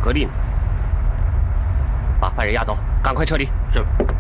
令，把犯人押走，赶快撤离。 是。